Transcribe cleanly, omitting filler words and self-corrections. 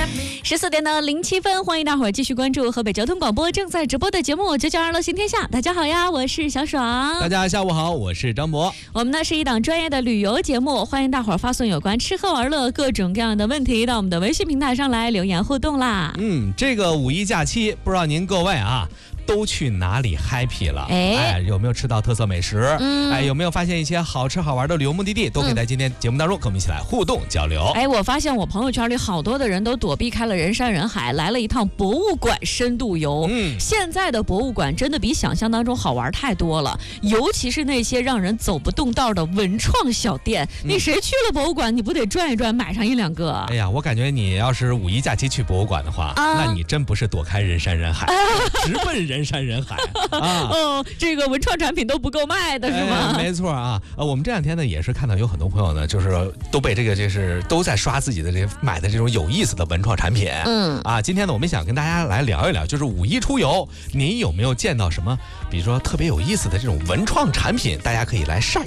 14点的07分，欢迎大伙儿继续关注河北交通广播正在直播的节目《992乐行天下》。大家好呀，我是小爽。 大家下午好，我是张博。 我们呢是一档专业的旅游节目，欢迎大伙儿发送有关吃喝玩乐各种各样的问题到我们的微信平台上来留言互动啦。 这个五一假期，不知道您各位都去哪里 happy 了？有没有吃到特色美食？有没有发现一些好吃好玩的旅游目的地？都可以在今天节目当中跟我们一起来互动交流。 我发现我朋友圈里好多的人都躲避开了人山人海，来了一趟博物馆深度游。现在的博物馆真的比想象当中好玩太多了，尤其是那些让人走不动道的文创小店。你谁去了博物馆，你不得转一转，买上一两个？ 哎呀，我感觉你要是五一假期去博物馆的话，那你真不是躲开人山人海，直奔人山人海这个文创产品都不够卖的是吗？ 没错啊。我们这两天呢也是看到有很多朋友呢，就是都被都在刷自己的买的这种有意思的文创产品。今天呢我们想跟大家来聊一聊，就是五一出游，您有没有见到什么比如说特别有意思的这种文创产品，大家可以来晒